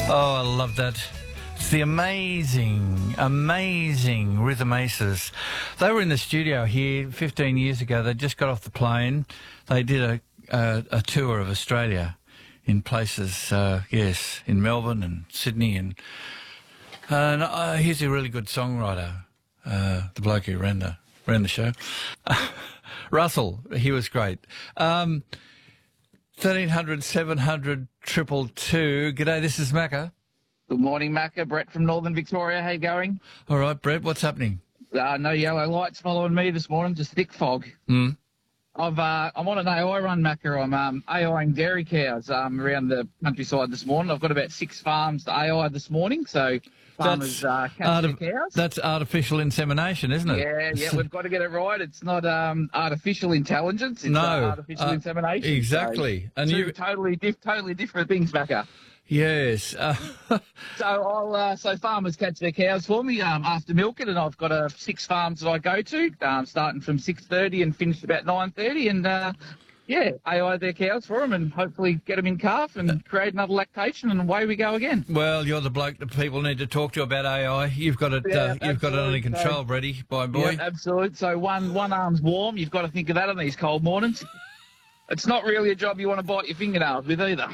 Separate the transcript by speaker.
Speaker 1: Oh, I love that. It's the amazing Rhythm Aces. They were in the studio here 15 years ago. They just got off the plane. They did a tour of Australia in places, in Melbourne and Sydney. And he's a really good songwriter, the bloke who ran the show. Russell, he was great. 1300 700 222. G'day, this is Macca.
Speaker 2: Good morning, Macca. Brett from Northern Victoria. How you going?
Speaker 1: All right, Brett, what's happening?
Speaker 2: No yellow lights following me this morning, just thick fog.
Speaker 1: Mm.
Speaker 2: I'm on an AI run, Macca. I'm AIing dairy cows around the countryside this morning. I've got about 6 farms to AI this morning, so farmers catch their cows.
Speaker 1: That's artificial insemination, isn't it?
Speaker 2: Yeah, we've got to get it right. It's not artificial intelligence. It's artificial insemination.
Speaker 1: Exactly.
Speaker 2: So and you totally different things, Macca.
Speaker 1: Yes.
Speaker 2: So farmers catch their cows for me after milking, and I've got 6 farms that I go to, starting from 6:30 and finish about 9:30, and AI their cows for them, and hopefully get them in calf and create another lactation, and away we go again.
Speaker 1: Well, you're the bloke that people need to talk to about AI. You've got it. You've got it under control, Brady, boy.
Speaker 2: Yeah, absolutely. So one arm's warm. You've got to think of that on these cold mornings. It's not really a job you want to bite your fingernails with either.